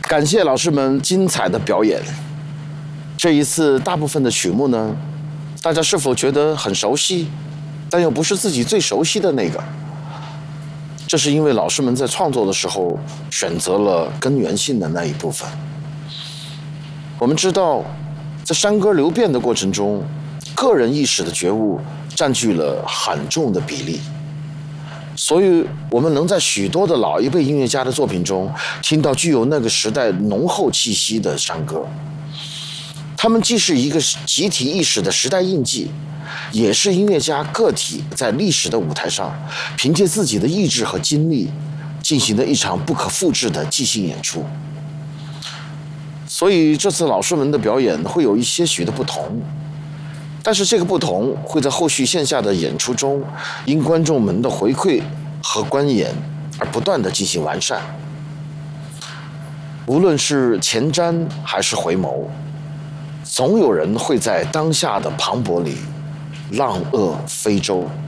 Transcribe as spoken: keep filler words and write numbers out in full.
感谢老师们精彩的表演。这一次大部分的曲目呢，大家是否觉得很熟悉，但又不是自己最熟悉的那个？这是因为老师们在创作的时候选择了根源性的那一部分。我们知道，在山歌流变的过程中，个人意识的觉悟占据了很重的比例。所以，我们能在许多的老一辈音乐家的作品中听到具有那个时代浓厚气息的山歌。他们既是一个集体意识的时代印记，也是音乐家个体在历史的舞台上凭借自己的意志和精力进行的一场不可复制的即兴演出。所以，这次老师们的表演会有一些许的不同。但是这个不同会在后续线下的演出中，因观众们的回馈和观演而不断地进行完善。无论是前瞻还是回眸，总有人会在当下的磅礴里浪遏飞舟。